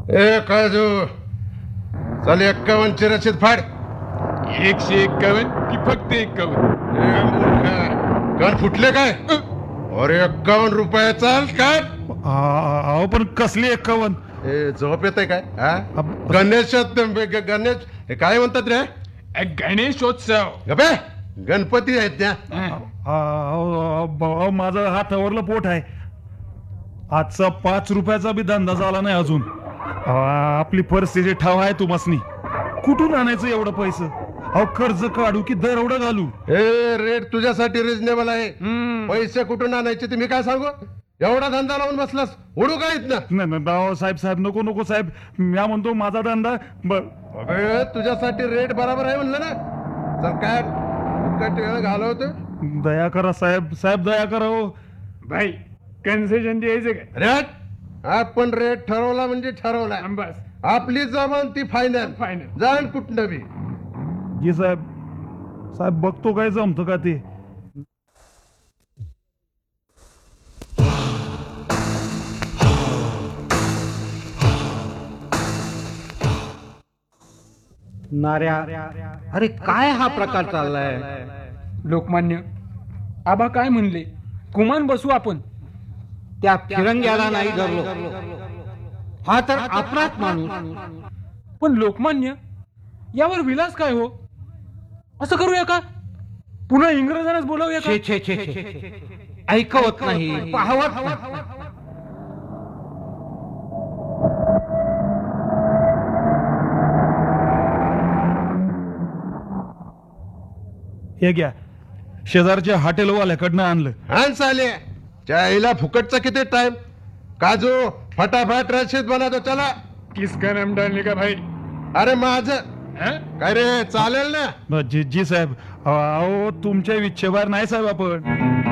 ए काजू चल 51ची रशीद फाड. 151 की फक्त 51? कान फुटले काय? अरे 51 रुपये चाल काय? अहो पण कसली 51? ए झोप येते काय? हा गणेश गणेश हे काय म्हणतात रे? गणेशोत्सव. गपे गणपती आहेत त्या. अहो माझं हातावरलं पोट आहे. आजचा 5 रुपयाचा बी धंदा झाला नाही अजून. आपली परिस्थिती ठाव आहे तुम्हासनी. कुठून आणायचं एवढं पैसे? अहो कर्ज काढू की दरवडा घालू? हे रेट तुझ्यासाठी रिजनेबल आहे. पैसे कुठून आणायचे ते मी काय सांगू? एवढा धंदा लावून बसलास उडू काय इथनं? साहेब नको साहेब. मी म्हणतो माझा धंदा अबे तुझ्यासाठी रेट बरोबर आहे म्हणलं ना. चल काय वेळ घालवतो. दया करा साहेब दया करा हो. भाई कन्सेशन द्यायचं काय? रेट आपण रेट ठरवला म्हणजे ठरवला. बस आपली जबान ती फायनल. जाण कुठनं बी. जी साहेब बघतो काय जमतं का ते. नाऱ्या अरे काय हा प्रकार चाललाय? लोकमान्य आबा काय म्हणले? कुमान बसू आपण. त्या फिरंग्याला नाही धरलो. हा तर आपलाच माणूस. पण लोकमान्य यावर विलास काय हो? असं करूया का? पुन्हा इंग्रजांनाच बोलावूया का? छे ऐकवत नाही, पाहवत नाही. हे घ्या शेजारच्या हॉटेलवाल्याकडनं आणलं. हान साले चायला फुकटचा किती टाइम. काजू फटाफट रशीद बनवतो चला. किसका नाम डालने का भाई? अरे माझं हाँ? काय रे चालेल ना? जी साहेब. अहो तुमच्या इच्छेबाहेर नाही साहेब आपण.